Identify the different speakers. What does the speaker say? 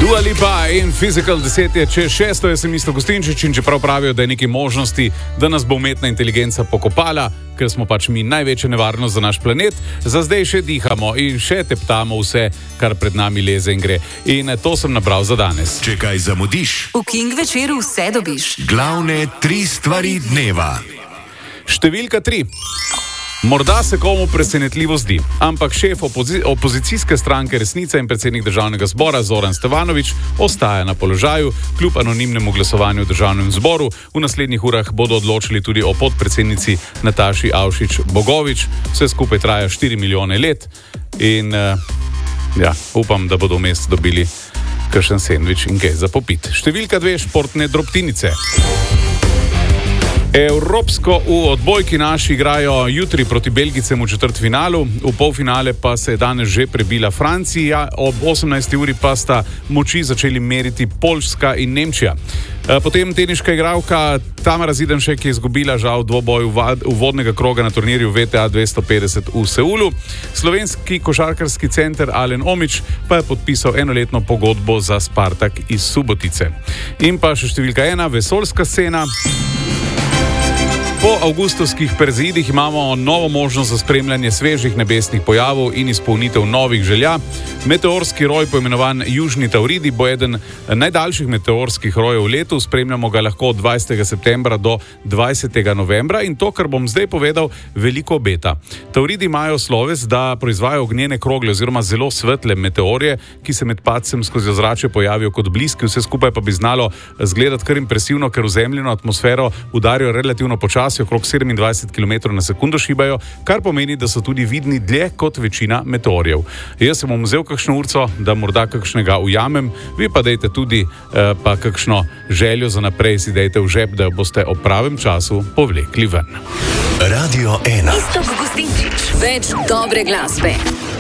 Speaker 1: Dua Lipa in Physical 10 je čez 6, jaz sem Isto Gostinčič in čeprav pravijo, da je nekaj možnosti, da nas bo umetna inteligenca pokopala, ker smo pač mi največja nevarnost za naš planet, za zdaj še dihamo in še teptamo vse, kar pred nami leze in gre. In to sem nabral za danes.
Speaker 2: Če kaj zamudiš,
Speaker 3: v King večeru vse dobiš.
Speaker 2: Glavne 3 stvari dneva.
Speaker 1: Številka 3. Morda se komu presenetljivo zdi, ampak šef opozicijske stranke Resnica in predsednik državnega zbora Zoran Stevanović ostaja na položaju, kljub anonimnemu glasovanju v državnem zboru. V naslednjih urah bodo odločili tudi o podpredsednici Nataši Avšič Bogovič. Vse skupaj traja 4 milijone let in upam, da bodo vmes dobili kakšen sendvič in kaj za popit. Številka 2. Športne drobtinice. Evropsko v odbojki naši igrajo jutri proti Belgicem v četrtfinalu, v polfinale pa se je danes že prebila Francija, ob 18. uri pa sta moči začeli meriti Poljska in Nemčija. Potem teniška igralka Tamara Zidanšek je izgubila žal dvoboj uvodnega kroga na turnirju VTA 250 v Seulu. Slovenski košarkarski center Alen Omić pa je podpisal enoletno pogodbo za Spartak iz Subotice. In pa še številka 1, vesoljska scena. Po avgustovskih perzidih imamo novo možnost za spremljanje svežih nebesnih pojavov in izpolnitev novih želja. Meteorski roj, poimenovan Južni Tauridi, bo eden najdaljših meteorskih rojev v letu. Spremljamo ga lahko od 20. septembra do 20. novembra in to, kar bom zdaj povedal, veliko obeta. Tauridi imajo sloves, da proizvajajo ognjene krogle oziroma zelo svetle meteorje, ki se med padcem skozi ozračje pojavijo kot bliski, vse skupaj pa bi znalo zgledati kar impresivno, ker v zemljino atmosfero udarijo relativno počasi, okrog 27 km na sekundo šibajo, kar pomeni, da so tudi vidni dlje kot večina meteorjev. Jaz sem bom vzel kakšno urco, da morda kakšnega ujamem, vi pa dejte tudi pa kakšno željo za naprej si dejte v žep, da jo boste ob pravem času povlekli ven.
Speaker 2: Radio 1.
Speaker 3: Isto Gostinčič. Več dobre glasbe.